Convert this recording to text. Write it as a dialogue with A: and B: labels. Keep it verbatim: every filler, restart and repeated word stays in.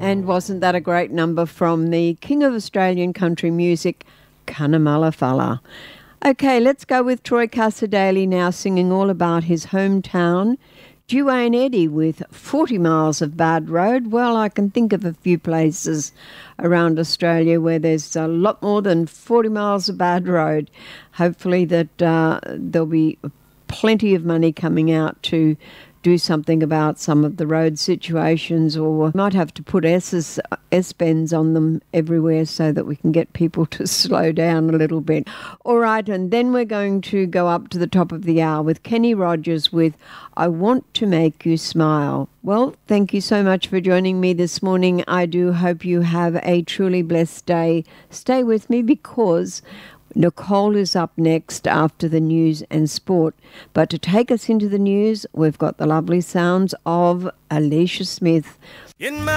A: And wasn't that a great number from the King of Australian country music, Cunnamulla Fella? Okay, let's go with Troy Cassar-Daley now, singing all about his hometown. Duane Eddy with forty miles of bad road. Well, I can think of a few places around Australia where there's a lot more than forty miles of bad road. Hopefully that uh, there'll be plenty of money coming out to do something about some of the road situations, or might have to put S's, S-bends on them everywhere so that we can get people to slow down a little bit. All right, and then we're going to go up to the top of the hour with Kenny Rogers with I Want to Make You Smile. Well, thank you so much for joining me this morning. I do hope you have a truly blessed day. Stay with me because Nicole is up next after the news and sport. But to take us into the news, we've got the lovely sounds of Alicia Smith.
B: In my